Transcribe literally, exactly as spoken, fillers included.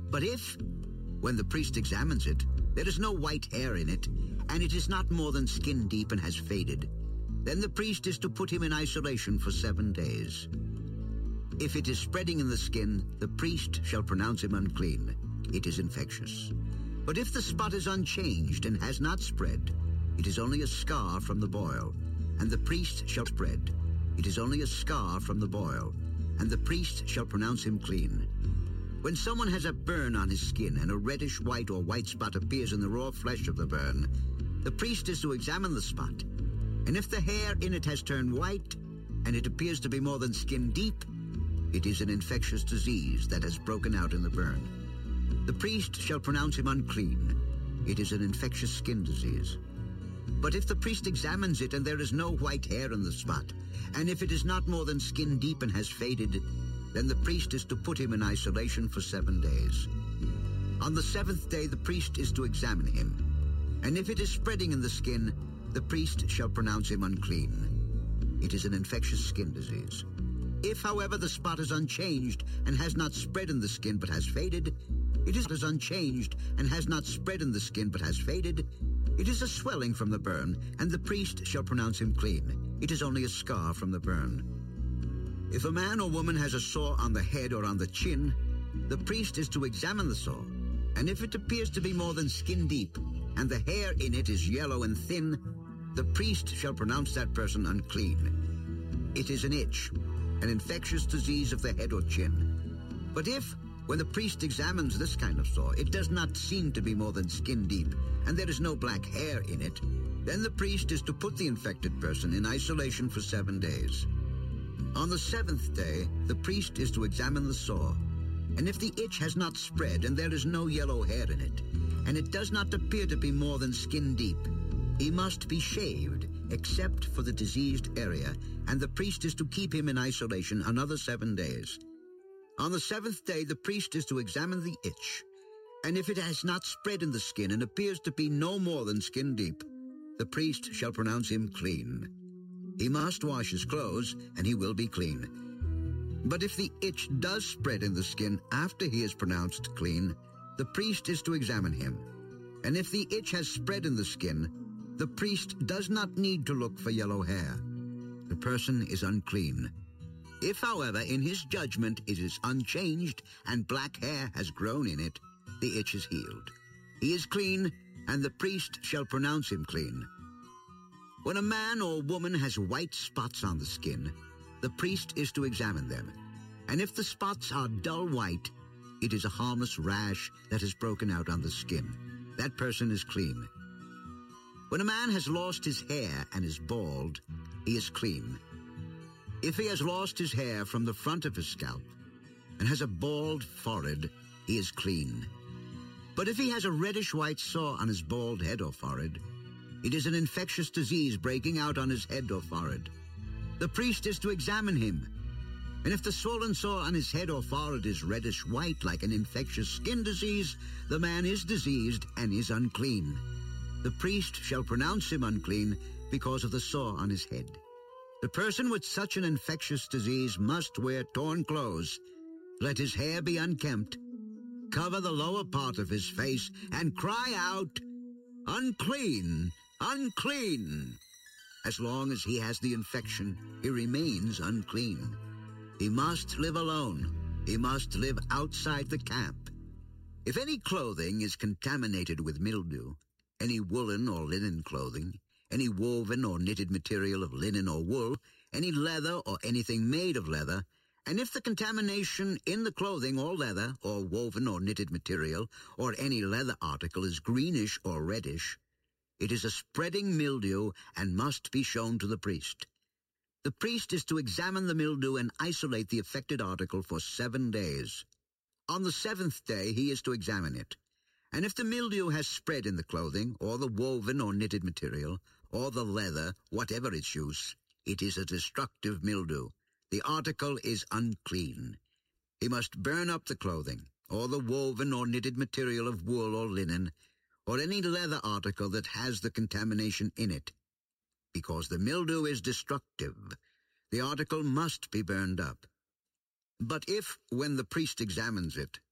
But if, when the priest examines it, there is no white hair in it, and it is not more than skin deep and has faded, then the priest is to put him in isolation for seven days. If it is spreading in the skin, the priest shall pronounce him unclean. It is infectious. But if the spot is unchanged and has not spread, it is only a scar from the boil, and the priest shall spread. It is only a scar from the boil, and the priest shall pronounce him clean. When someone has a burn on his skin and a reddish white or white spot appears in the raw flesh of the burn, the priest is to examine the spot. And if the hair in it has turned white, and it appears to be more than skin deep, it is an infectious disease that has broken out in the burn. The priest shall pronounce him unclean. It is an infectious skin disease. But if the priest examines it and there is no white hair in the spot, and if it is not more than skin deep and has faded, then the priest is to put him in isolation for seven days. On the seventh day the priest is to examine him. And if it is spreading in the skin, the priest shall pronounce him unclean. It is an infectious skin disease. If, however, the spot is unchanged and has not spread in the skin but has faded, it is unchanged and has not spread in the skin but has faded, it is a swelling from the burn, and the priest shall pronounce him clean. It is only a scar from the burn. If a man or woman has a sore on the head or on the chin, the priest is to examine the sore, and if it appears to be more than skin deep, and the hair in it is yellow and thin, the priest shall pronounce that person unclean. It is an itch, an infectious disease of the head or chin. But if, when the priest examines this kind of sore, it does not seem to be more than skin deep, and there is no black hair in it, then the priest is to put the infected person in isolation for seven days. On the seventh day, the priest is to examine the sore, and if the itch has not spread and there is no yellow hair in it, and it does not appear to be more than skin deep, he must be shaved, except for the diseased area, and the priest is to keep him in isolation another seven days. On the seventh day, the priest is to examine the itch, and if it has not spread in the skin and appears to be no more than skin deep, the priest shall pronounce him clean. He must wash his clothes, and he will be clean. But if the itch does spread in the skin after he is pronounced clean, the priest is to examine him. And if the itch has spread in the skin, the priest does not need to look for yellow hair. The person is unclean. If, however, in his judgment it is unchanged and black hair has grown in it, the itch is healed. He is clean, and the priest shall pronounce him clean. When a man or woman has white spots on the skin, the priest is to examine them. And if the spots are dull white, it is a harmless rash that has broken out on the skin. That person is clean. When a man has lost his hair and is bald, he is clean. If he has lost his hair from the front of his scalp and has a bald forehead, he is clean. But if he has a reddish-white sore on his bald head or forehead, it is an infectious disease breaking out on his head or forehead. The priest is to examine him. And if the swollen sore on his head or forehead is reddish-white like an infectious skin disease, the man is diseased and is unclean. The priest shall pronounce him unclean because of the sore on his head. The person with such an infectious disease must wear torn clothes. Let his hair be unkempt. Cover the lower part of his face and cry out, "Unclean! Unclean!" As long as he has the infection, he remains unclean. He must live alone. He must live outside the camp. If any clothing is contaminated with mildew, any woolen or linen clothing, any woven or knitted material of linen or wool, any leather or anything made of leather, and if the contamination in the clothing or leather or woven or knitted material or any leather article is greenish or reddish, it is a spreading mildew and must be shown to the priest. The priest is to examine the mildew and isolate the affected article for seven days. On the seventh day he is to examine it. And if the mildew has spread in the clothing, or the woven or knitted material, or the leather, whatever its use, it is a destructive mildew. The article is unclean. He must burn up the clothing, or the woven or knitted material of wool or linen, or any leather article that has the contamination in it. Because the mildew is destructive, the article must be burned up. But if, when the priest examines it,